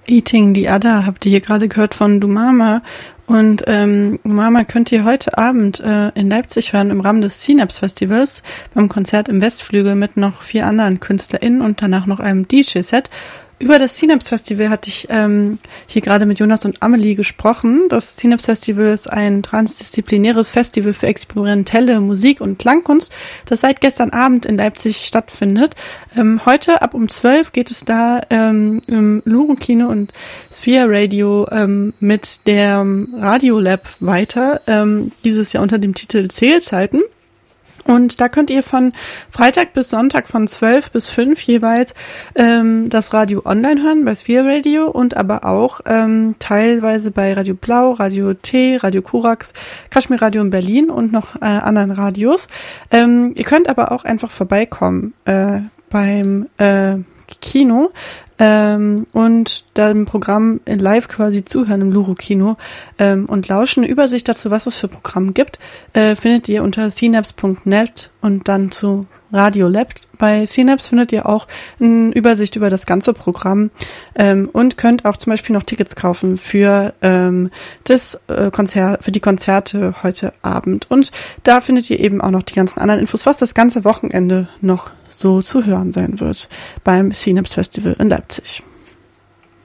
Eating the Other habt ihr hier gerade gehört von Dumama. Und Dumama könnt ihr heute Abend in Leipzig hören im Rahmen des Synapse Festivals beim Konzert im Westflügel mit noch 4 anderen KünstlerInnen und danach noch einem DJ-Set. Über das Synapse Festival hatte ich hier gerade mit Jonas und Amelie gesprochen. Das Synapse Festival ist ein transdisziplinäres Festival für experimentelle Musik und Klangkunst, das seit gestern Abend in Leipzig stattfindet. Heute ab um 12 geht es da im Luro-Kino und Sphere Radio mit der Radiolab weiter, dieses Jahr unter dem Titel Zählzeiten. Und da könnt ihr von Freitag bis Sonntag von 12 bis 5 jeweils das Radio online hören bei Sphere Radio und aber auch teilweise bei Radio Blau, Radio T, Radio Korax, Kashmir Radio in Berlin und noch anderen Radios. Ihr könnt aber auch einfach vorbeikommen beim Kino und dem Programm in live quasi zuhören im Luro-Kino und lauschen. Eine Übersicht dazu, was es für Programme gibt, findet ihr unter synapse.net und dann zu Radio Lab. Bei Synapse findet ihr auch eine Übersicht über das ganze Programm und könnt auch zum Beispiel noch Tickets kaufen für das Konzert, für die Konzerte heute Abend. Und da findet ihr eben auch noch die ganzen anderen Infos, was das ganze Wochenende noch so zu hören sein wird beim Synapse Festival in Leipzig.